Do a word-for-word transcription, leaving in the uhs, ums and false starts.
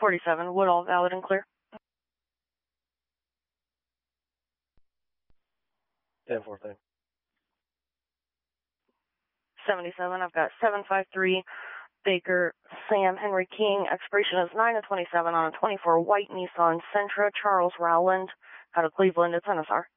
forty-seven, Woodall, valid and clear. ten four, thing. seventy-seven, I've got seven five three, Baker, Sam Henry King. Expiration is nine of twenty-seven on a twenty-four white Nissan Sentra, Charles Rowland, out of Cleveland. It's N S R.